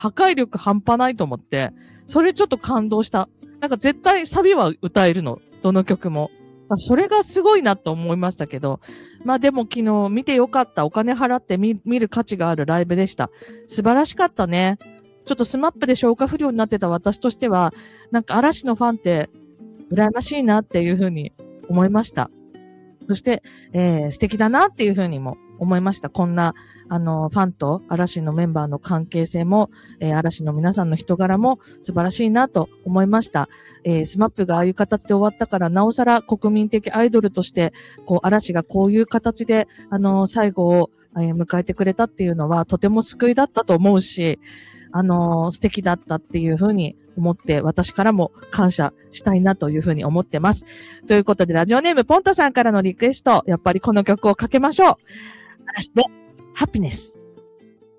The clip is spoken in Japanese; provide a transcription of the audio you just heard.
破壊力半端ないと思って、それちょっと感動した。なんか絶対サビは歌えるの。どの曲も。それがすごいなと思いましたけど。まあでも昨日見てよかった。お金払って見る価値があるライブでした。素晴らしかったね。ちょっとスマップで消化不良になってた私としては、なんか嵐のファンって羨ましいなっていうふうに思いました。そして、素敵だなっていうふうにも思いました。こんな、ファンと嵐のメンバーの関係性も、嵐の皆さんの人柄も素晴らしいなと思いました。スマップがああいう形で終わったから、なおさら国民的アイドルとして、嵐がこういう形で、最後を、迎えてくれたっていうのは、とても救いだったと思うし、素敵だったっていうふうに思って、私からも感謝したいなというふうに思ってます。ということで、ラジオネームポンタさんからのリクエスト、やっぱりこの曲をかけましょう。嵐で、ハピネス。